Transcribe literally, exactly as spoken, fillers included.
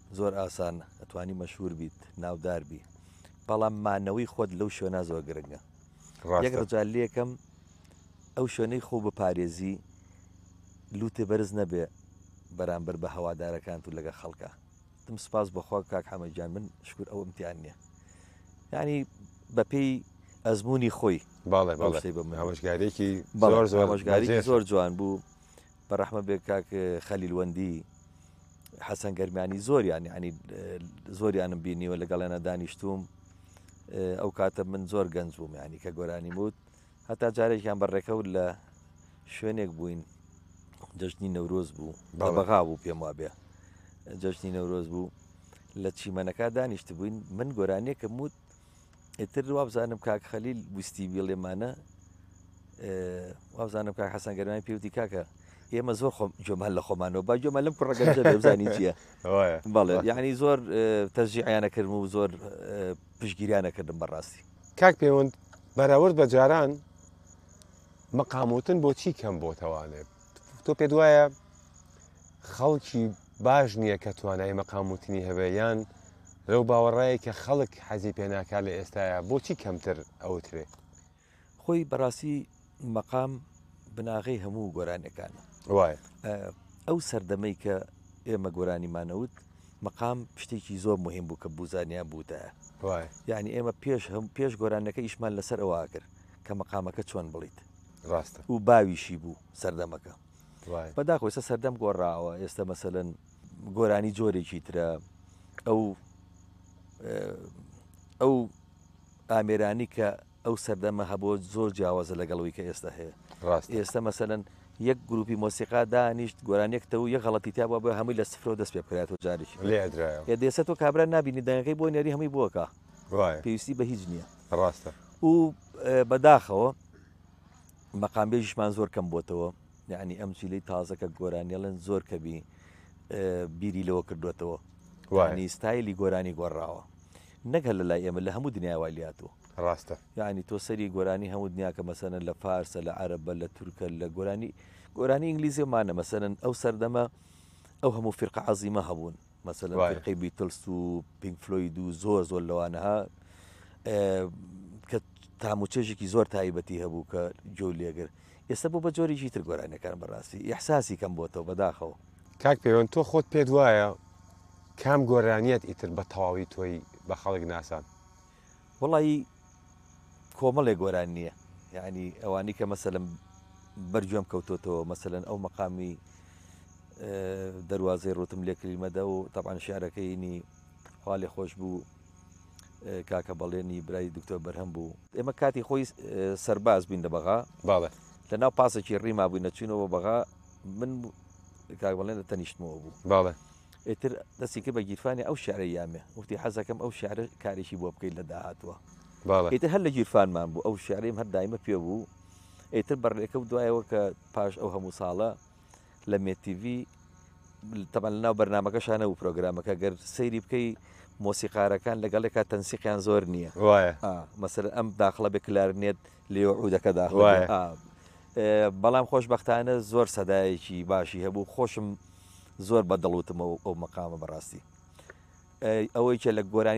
زۆر ئاسانە ئەتوانی مەشهور بیت ناودار بی بەڵام مانەوەی خۆت لەو شوێنە زۆر گرنگە یەک ڕجال لێکم ئەو شوێنەی خۆ بپارێزی لوتێ بەرز نەبێ بەرامبەر بە هەوادارەکان و لەگە خەڵکە دم سپاس بەخوا کاک حەمەدجان من شکر ئەو امتیان نییە یعنی بەپێی ئەزمموی خۆی باڵێ هەمەشگارێکی زۆر زۆر هەمەشگارێکی زۆر جوان بوو بەڕەحمە بێ کاک خەلیلوەندی حەسەن گەرمیانی زۆریان ینی زۆریانم بینیوە لەگەڵێنە دانیشتوم ئەو کاتە من زۆر گەنج بووم ینی کە گۆرانی وت هەتا جارێکیان بەڕێکەوت لە شوێنێک بووین جەژنی نەورۆز بوو بەغا بوو پێم وابێ جەژنی نەورۆز بوو لە چیمەنەکە دانیشت بووین من گۆرانێکم وت ئێتر وابزانم کاک خەلیل ویستی بێڵێمانە وابزانم کاک حەسەن گەرمیانی پێوتی کاکە ئێمە زۆر جۆمال لە خۆمانەوە با جۆمە لەم کوڕەگەنجە بێبزانی چییە بەڵێ یعنی زۆر تەرجیعیانەکردم و زۆر پشگیریانەکردم بەڕاستی کاک پەیوەند بەراورد بە جاران مەقاموتن بۆچی کەم بۆتەوانێت تۆ پێ دوایە خەڵکی باش نییە کە توانای مەقاموتنی هەبێیان لەو باوەڕایە کە خەڵک حەزی پێ ناکات لە ئێستاە بۆچی کەمتر ئەوترێ خۆی بەڕاستی مەقام بناغی هەموو گۆرانەکانە وایە ئەو سەردەمەی کە ئێمە گۆرانیمانەوت مەقام شتێکی زۆر مهم بوو کە بوزانیان بووتایە یعنی ئێمە پێش هەم پێش گۆرانەکە ئیشمان لەسەر ئەوە کرد کە مەقامەکە چۆن بڵیت ڕاستە و باویشی بوو سەردەمەکە بەداخۆیسە سەردەم گۆڕاوە ئێستا مەسەلەن گۆرانی جۆرێکی ترە ئەو ئەو ئامێرانی کە ئەو سەردەمە هەبوو زۆر جیاوازە لەگەڵەوەی کە ئێستا هەیە ئێستا مەسەلەن یەک گروپی مۆسیقا دانیشت گۆرانێکتەوە یە غەڵەتی تا بۆ هەمووی لە سفرۆ دەست پێ بکرێتەوە جارێکی لێدرایە دێسە تۆ کابرا نبینی دەنگەکەی بۆ نێری هەمووی بووەکە پێویستی بە هیچ نییە ڕاستە و بەداخەوە مەقامبێژیشمان زۆر کەم بۆتەوە یعنی ئەم چیلەی تازەکە گۆرانیێڵن زۆر کەبی بیری لەوە کردوێتەوە وانی ستایلی گۆرانی گۆڕاوە نەگەل لە لای ئێمە لە هەموو دنیاوای لاتوە ڕاستە یعنی تۆ سەری گۆرانی هەموو دنیاکە مەسەرەن لە فارسە لە عەرەبە لە تورکە لە گۆرانی گۆرانی ئینگلیزیمانە مەسەرەن ئەو سەردەمە ئەو هەموو فرقە عەزیمە هەبوون مەسەلەن فرقەی بیتڵس و پینک فلۆید و زۆر زۆر لەوانەها کە تاموچێژێکی زۆر تایبەتی هەبوو کە جۆ لێگر ئێستا بۆ بە جۆرێکی تر گۆرانەکان بەڕاستی ئیحساسی کەم بۆتەوە بەداخەوە کاک پەیوەند تۆ خۆت پێت وایە کام گۆرانیەت ئیتر بە تەواوی تۆی بە خەڵک ناسان وڵی کۆمەڵێک گۆران نییە یعنی ئەوانی کە مەسەلم بەرگوێم کەوتۆتەوە مەسەلەن ئەو مەقامی دەواازەی ڕوتم لێکریمەدە و تەبان شارەکەینی خوا لێ خۆش بوو کاکە بەڵێنی برای دکتۆر بەرهەم بوو ئێمە کاتی خۆی سەرباز بووین لە بەغا باڵێ لە ناو پاسێکی ڕیما بووین نەچوینەوە بەغا من کاک بەڵێن لە تەنیشتمەوە بوو باڵێ ئێتر دەستی کرد بە گیرفانی ئەو شعرە یامێ وتی حەزەکەم ئەو شعرە کارێکی بۆ بکەیت لە داهاتوە ئیتر هەر لە گیرفانمان بوو ئەو شعریم هەر دایمە پێ بوو ئیتر بەڕێکە و دوایەوە کە پاش ئەو هەموو ساڵە لە مێتیڤ تەمان لەناو بەرنامەکەشانە و پرۆگرامەکە گەر سەیری بکەی مۆسیقارەکان لەگەڵێکا تەنسیقیان زۆر نییە وایە مەسەر ئەم داخڵە بێ کلارنێت لێوە عودەکە داخڵ بەڵام خۆشبەختانە زۆر سەدایەکی باشی هەبوو خۆشم زۆر بەدڵوتمەوە ئەو مەقامە بەڕاستی ئەوەی کە لە گۆرانی